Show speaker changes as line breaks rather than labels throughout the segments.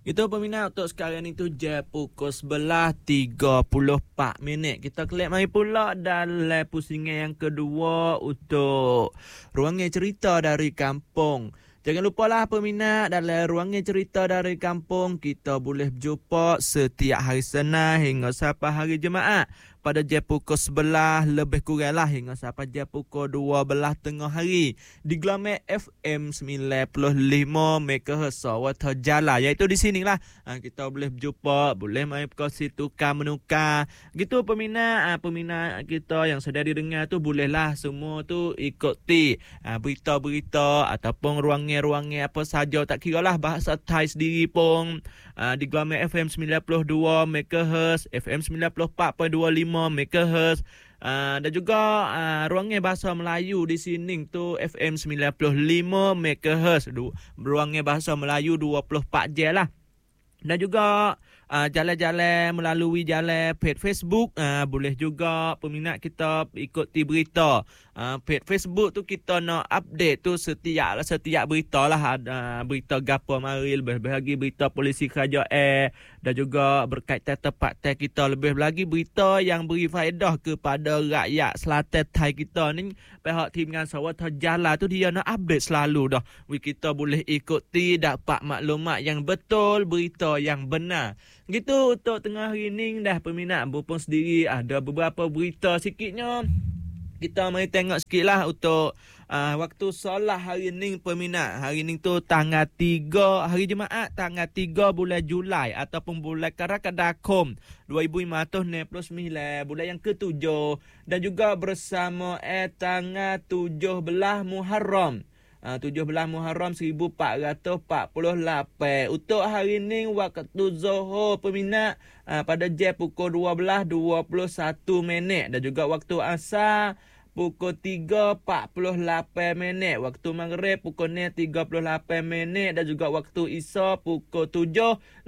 Itu peminat untuk sekarang ni tu je pukul 11.34. Kita kelak mari pula dalam pusingan yang kedua untuk ruangan cerita dari kampung. Jangan lupalah peminat, dalam ruangan cerita dari kampung kita boleh berjumpa setiap hari Senin hingga sampai hari Jumaat. Pada jam pukul 11 lebih kurang lah hingga sampai jam pukul 12 tengah hari. Di Glamek FM 95 MHz Sawata Jala. Iaitu di sini lah kita boleh berjumpa, boleh main perkongsi tukar menukar. Gitu peminat, peminat kita yang sedang didengar tu bolehlah semua tu ikuti berita-berita ataupun ruangan-ruangan apa saja, tak kira lah bahasa Thai sendiri pun. Di Glamek FM 92 MHz, FM 94.25 MHz. Dan juga ruangan bahasa Melayu di sini tu FM 95 MHz. Ruangan bahasa Melayu 24 jam lah. Dan juga jalan-jalan melalui jalan page Facebook, boleh juga peminat kita ikuti berita. Page Facebook tu kita nak update tu setiap berita lah. Berita gapo mari, lebih lagi berita polisi kerajaan dan juga berkaitan tempat Thai kita, lebih lagi berita yang beri faedah kepada rakyat selatan Thai kita ni. Pihak Timngan Sawata Jala tu dia nak update selalu dah. Kita boleh ikuti, dapat maklumat yang betul, berita yang benar. Gitu untuk tengah hari ni dah peminat berpun sendiri ada beberapa berita sikitnya. Kita mari tengok sikit lah untuk waktu solat hari ni peminat. Hari ni tu tanggal 3 hari Jumaat, tanggal 3 bulan Julai ataupun bulan Karakadakom 2569, bulan yang ke-7, dan juga bersama tanggal 17 Muharram. 17 Muharram 1448. Untuk hari ni waktu Zuhur peminat pada jam pukul 12.21 dan juga waktu Asar pukul 3.48. Waktu Maghrib pukul 6.38 dan juga waktu Isya pukul 7.54.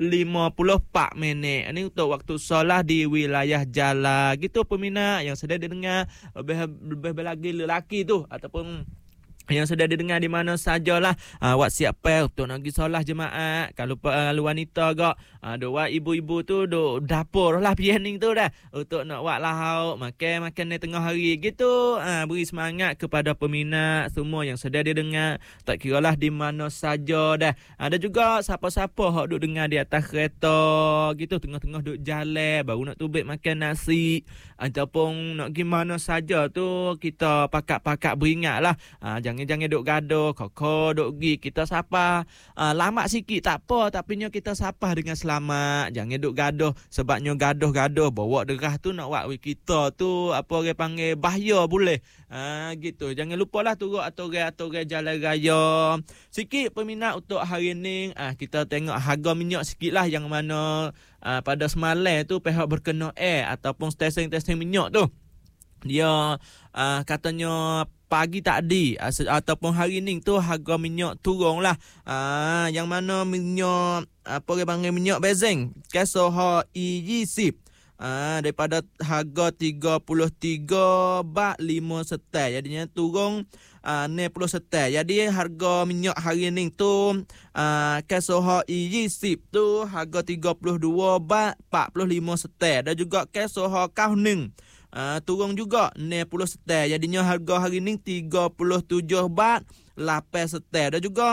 Ini untuk waktu solat di wilayah Jala. Gitu peminat yang sedang didengar, lebih lagi lelaki tu ataupun yang sudah didengar di mana sajalah, awak siap untuk nak pergi solat jemaah. Kalau wanita agak dua ibu-ibu tu duk dapur lah pianing tu dah untuk nak buat lauk makan di tengah hari gitu. Beri semangat kepada peminat semua yang sudah didengar, tak kiralah di mana saja dah. Ada juga siapa-siapa hok duk dengar di atas kereta gitu, tengah-tengah duk jalan baru nak tubik makan nasi ataupun nak gimana saja tu, kita pakak-pakak beringatlah, jangan duk gaduh, koko duk gi, kita sapa lama sikit tak apa, tapi nyo kita sapa dengan selamat. Jangan duk gaduh, sebabnya gaduh-gaduh bawa derah tu nak buat kita tu apa orang panggil bahaya boleh. Gitu. Jangan lupalah turut aturan jalan raya. Sikit peminat untuk hari ni, kita tengok harga minyak sikitlah, yang mana pada semalam tu pihak berkenaan ataupun stesen-stesen minyak tu dia katanya pagi tadi ataupun hari ni tu harga minyak turun lah. Yang mana minyak apa orang panggil minyak benzin Kesoha E20 daripada harga 33 baht 5 setel jadinya turun 60 setel. Jadi harga minyak hari ni tu Kesoha E20 tu harga 32 baht 45 setel, dan juga Kesoha Kauning turun juga 60 setel. Jadinya harga hari ni 37 baht 8 setel. Dan juga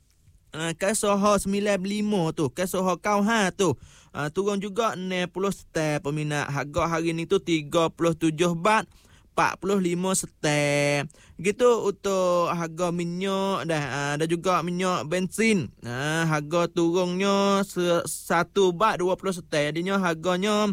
Kesoha 95 tu, Kesoha Kauha tu turun juga 60 setel peminat. Harga hari ni tu 37 baht 45 setel. Gitu untuk harga minyak dah. Dan juga minyak bensin, harga turunnya 1 baht 20 setel. Jadinya harganya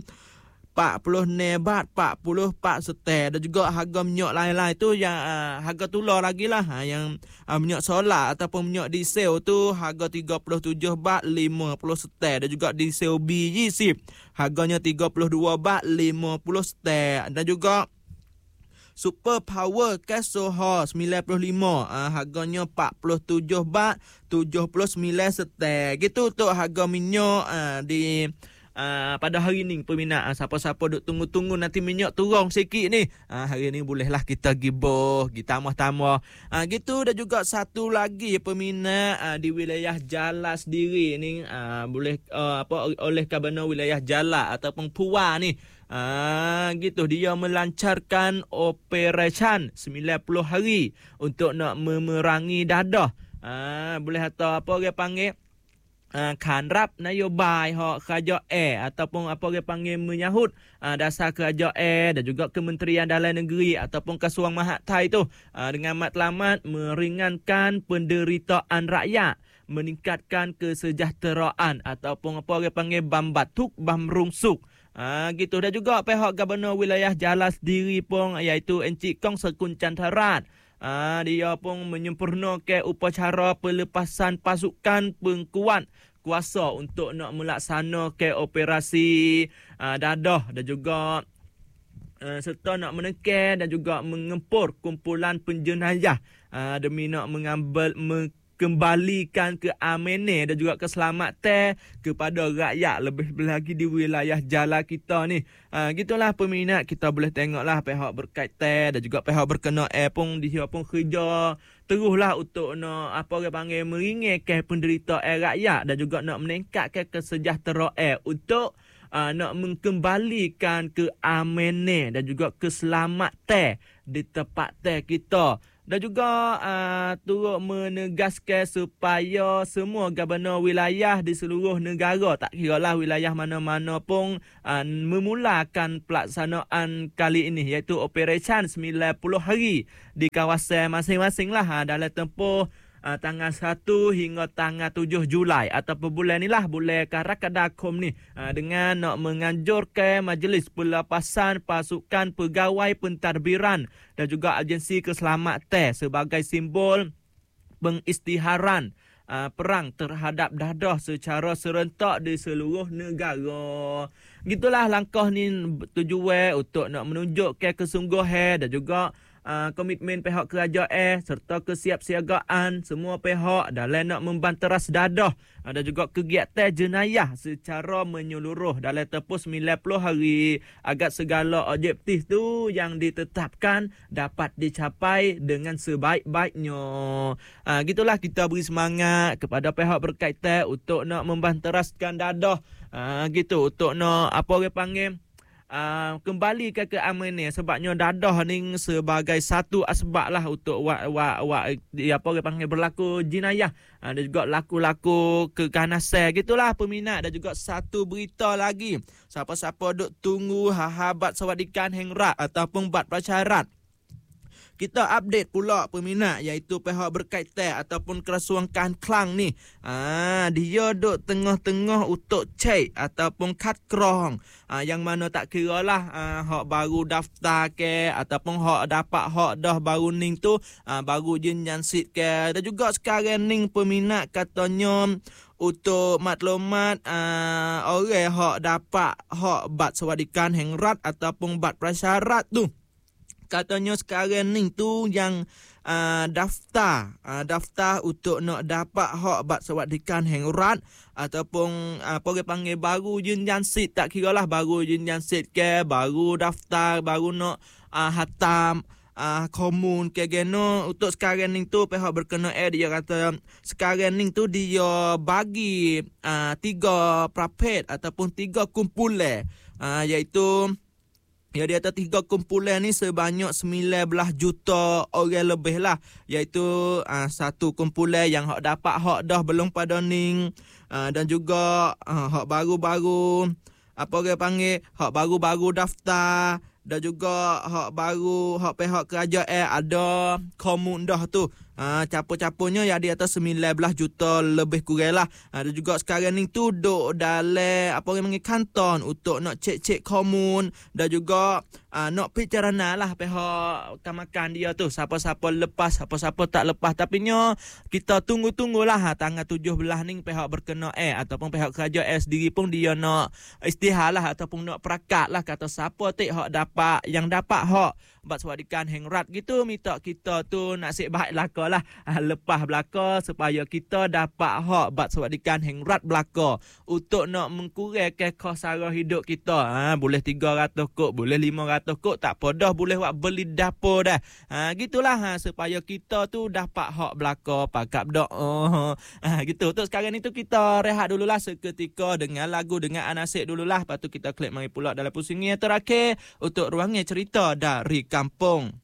40 baht 44 setel. Dan juga harga minyak lain-lain tu yang harga tular lagi lah, yang minyak solar ataupun minyak diesel tu harga 37 baht 50 setel. Dan juga diesel B20 harganya 32 baht 50 setel. Dan juga Super Power Kesoha 95 harganya 47 baht 79 setel. Gitu untuk harga minyak di pada hari ni peminat. Siapa-siapa duk tunggu-tunggu nanti minyak turun sikit ni. Hari ni bolehlah kita giboh, kita tambah-tambah. Gitu. Dan juga satu lagi peminat di wilayah Jala sendiri ni boleh oleh Kabana wilayah Jala ataupun Puan ni. Gitu dia melancarkan operasi 90 hari untuk nak memerangi dadah. Boleh atau apa dia panggil kanrap nayobai hak kerajaan ataupun apa dia panggil menyahut dasar kerajaan dan juga Kementerian Dalam Negeri ataupun Kesuang Mahathai tu dengan matlamat meringankan penderitaan rakyat, meningkatkan kesejahteraan ataupun apa dia panggil bam batuk bam rungsuk. Gitu. Dan juga pihak Gubernur wilayah Jala sendiri pun iaitu Encik Kong Sekuncantarat dia pun menyempurnakan upacara pelepasan pasukan pengkuat kuasa untuk nak melaksanakan operasi dadah dan juga serta nak menekan dan juga mengempur kumpulan penjenayah demi nak kembalikan keamanan dan juga keselamatan kepada rakyat lebih lagi di wilayah Jala kita ni. Gitulah peminat, kita boleh tengoklah pihak berkaitan dan juga pihak berkenaan pun dia pun kerja teruslah untuk nak apa dia panggil meringankan penderitaan rakyat dan juga nak meningkatkan kesejahteraan untuk nak mengembalikan keamanan dan juga keselamatan di tempat kita. Dan juga turut menegaskan supaya semua gubernur wilayah di seluruh negara, tak kiralah wilayah mana-mana pun, memulakan pelaksanaan kali ini iaitu operasi 90 hari di kawasan masing-masing lah dalam tempoh tanggal 1 hingga tanggal 7 Julai ataupun bulan ni lah, bulan Karakadakum ni, dengan nak menganjurkan Majlis Pelepasan Pasukan Pegawai Pentadbiran dan juga Agensi Keselamatan sebagai simbol pengisytiharan perang terhadap dadah secara serentak di seluruh negara. Gitulah langkah ni tujuan untuk nak menunjukkan kesungguhan dan juga komitmen pihak kerajaan serta kesiapsiagaan semua pihak dalam nak membanteras dadah dan juga kegiatan jenayah secara menyeluruh dalam tempoh 90 hari agar segala objektif tu yang ditetapkan dapat dicapai dengan sebaik-baiknya. Gitulah kita beri semangat kepada pihak berkaitan untuk nak membanteraskan dadah gitu, untuk nak apa dia panggil kembali ke keamanan, sebabnya dadah ni sebagai satu asbab lah untuk apa dia panggil berlaku jenayah dan juga laku-laku keganasan. Gitulah peminat. Dan juga satu berita lagi, siapa-siapa duk tunggu bat sawadikan hengrat ataupun bat prasyarat, kita update pula peminat, iaitu pihak berkaitan ataupun Kerasuan Kelang ni. Dia duk tengah-tengah untuk cek ataupun kad krong. Yang mana tak kira lah hak baru daftar ke ataupun hak dapat hak dah baru ning tu baru jenjang sit ke. Dan juga sekarang ning peminat katanya untuk maklumat orang hak dapat hak bat sawadikan hengrat ataupun bat prasyarat tu, katanya sekarang ni tu yang daftar untuk nak dapat hak bat sawadikan hengrat ataupun apa dia panggil baru jenjang sit, tak kira lah baru jenjang sit ke, baru daftar, baru nak hatam komun ke geno. Untuk sekarang ni tu pihak berkenaan dia kata sekarang ni tu dia bagi 3 prapet ataupun 3 kumpulan, iaitu dia ada 3 kumpulan ni sebanyak 19 juta orang lebih lah, iaitu satu kumpulan yang hak dapat hak dah belum pada ning, dan juga hak baru-baru apa dia panggil hak baru-baru daftar, dan juga hak baru hak pihak kerajaan ada komun dah tu. Capo-caponya ya di atas 19 juta lebih kurang lah. Dan juga sekarang ni tu duk dalam apa yang panggil kanton untuk nak cek-cek komun dan juga nak bicara lah pihak kamakan dia tu. Siapa-siapa lepas, siapa-siapa tak lepas. Tapi nya kita tunggu-tunggulah tanggal 17 ni pihak berkena ataupun pihak kerja sendiri pun dia nak istiharlah ataupun nak perakat lah kata siapa tik hak dapat yang dapat hak bat sewadikan hengrat gitu minta kita tu nasib baik belaka lah lepas belaka supaya kita dapat hak bat sewadikan hengrat belaka untuk nak mengkurangkan kos sara hidup kita. Boleh 300 kok, boleh 500 kok, tak apa dah boleh buat beli dapur dah. Gitulah supaya kita tu dapat hak belaka pakap dak. Gitu. Untuk sekarang ni tu kita rehat dululah seketika dengan lagu dengan Anasik dululah. Lepas tu kita klik mari pula dalam pusingnya terakhir untuk ruangnya cerita dari kampung.